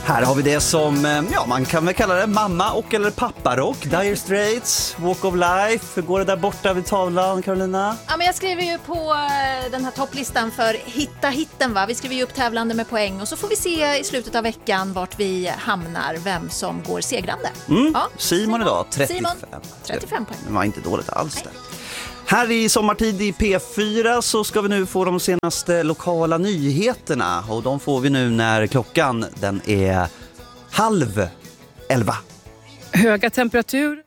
Här har vi det som, man kan väl kalla det mamma- och eller papparock. Dire Straits, Walk of Life. Hur går det där borta vid tavlan, Carolina? Ja, men jag skriver ju på den här topplistan för Hitta hitten, va? Vi skriver ju upp tävlande med poäng och så får vi se i slutet av veckan vart vi hamnar, vem som går segrande. Ja, Simon idag, 35. 35 poäng. Det var inte dåligt alls det. Här i sommartid i P4 så ska vi nu få de senaste lokala nyheterna. Och de får vi nu när klockan den är 10:30. Höga temperatur.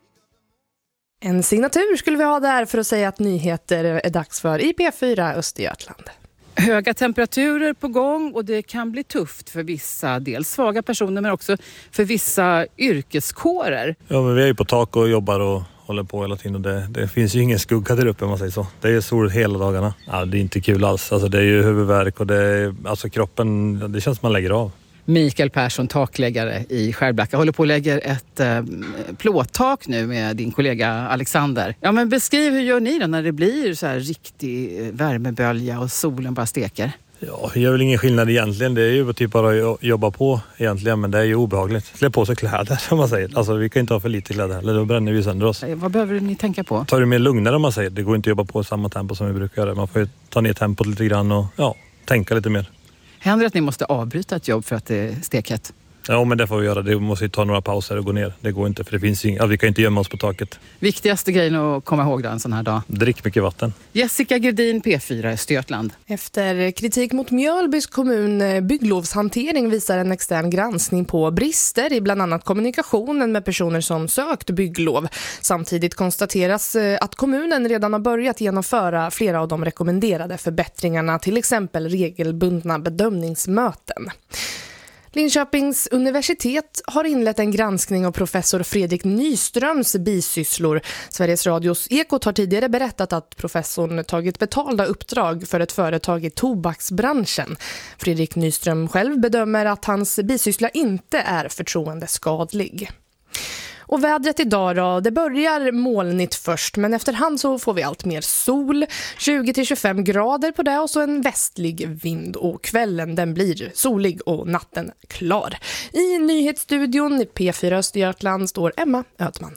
En signatur skulle vi ha där för att säga att nyheter är dags för i P4 Östergötland. Höga temperaturer på gång och det kan bli tufft för vissa, dels svaga personer men också för vissa yrkeskårer. Ja, men vi är ju på tak och jobbar och håller på hela tiden och det finns ju ingen skugga där uppe om man säger så. Det är sol hela dagarna. Ja, det är inte kul alls. Alltså det är ju huvudvärk och det är, alltså kroppen, det känns som man lägger av. Mikael Persson, takläggare i Skärblacka, håller på och lägger ett plåttak nu med din kollega Alexander. Ja, men beskriv, hur gör ni då när det blir så här riktig värmebölja och solen bara steker? Ja, det gör väl ingen skillnad egentligen. Det är ju typ bara att jobba på egentligen, men det är ju obehagligt. Slä på sig kläder som man säger. Alltså vi kan inte ha för lite kläder heller, då bränner vi sönder oss. Vad behöver ni tänka på? Ta det mer lugnare om man säger. Det går inte att jobba på samma tempo som vi brukar göra. Man får ju ta ner tempot lite grann och tänka lite mer. Händer det att ni måste avbryta ett jobb för att det är stekhet? Ja, men det får vi göra. Det måste ju ta några pauser och gå ner. Det går inte, för det finns vi kan inte gömma oss på taket. Viktigaste grejen att komma ihåg en sån här dag. Drick mycket vatten. Jessica Gerdin, P4 Östergötland. Efter kritik mot Mjölbys kommun bygglovshantering visar en extern granskning på brister i bland annat kommunikationen med personer som sökt bygglov. Samtidigt konstateras att kommunen redan har börjat genomföra flera av de rekommenderade förbättringarna, till exempel regelbundna bedömningsmöten. Linköpings universitet har inlett en granskning av professor Fredrik Nyströms bisysslor. Sveriges Radios Ekot har tidigare berättat att professorn tagit betalda uppdrag för ett företag i tobaksbranschen. Fredrik Nyström själv bedömer att hans bisyssla inte är förtroendeskadlig. Och vädret idag då, det börjar molnigt först, men efterhand så får vi allt mer sol, 20-25 grader på det och så en västlig vind, och kvällen den blir solig och natten klar. I nyhetsstudion i P4 Östergötland står Emma Ödman.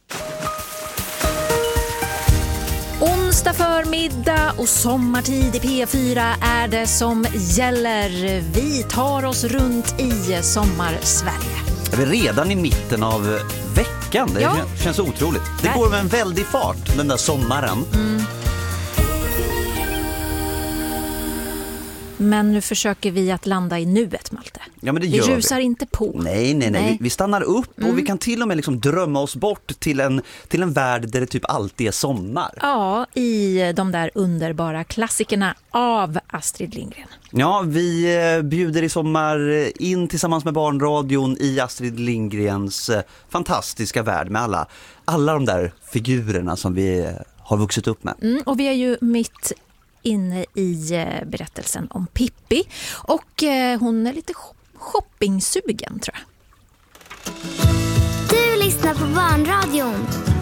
Onsdag förmiddag och sommartid i P4 är det som gäller. Vi tar oss runt i sommarsverige. Vi är redan i mitten av veckan. Det känns otroligt. Det går med en väldig fart den där sommaren. Men nu försöker vi att landa i nuet, Malte. Ja, men det vi gör rusar inte på. Nej. Vi stannar upp och vi kan till och med liksom drömma oss bort till en värld där det typ alltid är sommar. Ja, i de där underbara klassikerna av Astrid Lindgren. Ja, vi bjuder i sommar in tillsammans med Barnradion i Astrid Lindgrens fantastiska värld med alla de där figurerna som vi har vuxit upp med. Och vi är ju mitt inne i berättelsen om Pippi, och hon är lite shoppingsugen, tror jag. Du lyssnar på Barnradion.